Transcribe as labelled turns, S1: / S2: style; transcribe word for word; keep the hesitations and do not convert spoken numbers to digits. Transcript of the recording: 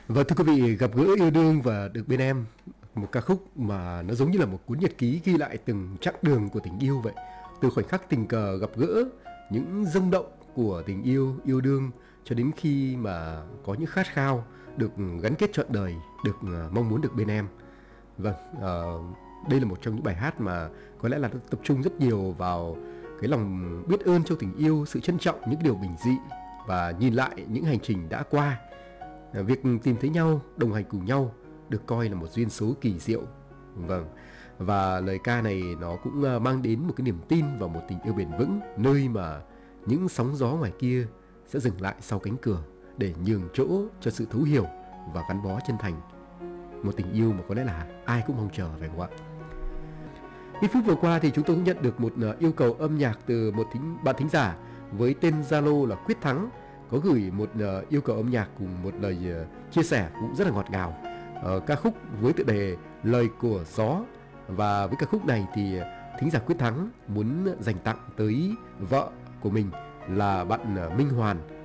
S1: Vâng, thưa quý vị, gặp gỡ yêu đương và được bên em, một ca khúc mà nó giống như là một cuốn nhật ký ghi lại từng chặng đường của tình yêu vậy. Từ khoảnh khắc tình cờ gặp gỡ, những rung động của tình yêu, yêu đương cho đến khi mà có những khát khao được gắn kết trọn đời, được uh, mong muốn được bên em. Vâng, uh, đây là một trong những bài hát mà có lẽ là nó tập trung rất nhiều vào cái lòng biết ơn trong tình yêu, sự trân trọng những điều bình dị và nhìn lại những hành trình đã qua. À, việc tìm thấy nhau, đồng hành cùng nhau được coi là một duyên số kỳ diệu. Vâng. Và lời ca này nó cũng à, mang đến một cái niềm tin vào một tình yêu bền vững, nơi mà những sóng gió ngoài kia sẽ dừng lại sau cánh cửa để nhường chỗ cho sự thấu hiểu và gắn bó chân thành. Một tình yêu mà có lẽ là ai cũng mong chờ, phải không ạ? Ít phút vừa qua thì chúng tôi cũng nhận được một à, yêu cầu âm nhạc từ một thính, bạn thính giả với tên Zalo là Quyết Thắng, có gửi một uh, yêu cầu âm nhạc cùng một lời uh, chia sẻ cũng rất là ngọt ngào. Uh, ca khúc với tựa đề Lời của Gió. Và với ca khúc này thì uh, thính giả Quyết Thắng muốn dành tặng tới vợ của mình là bạn uh, Minh Hoàn,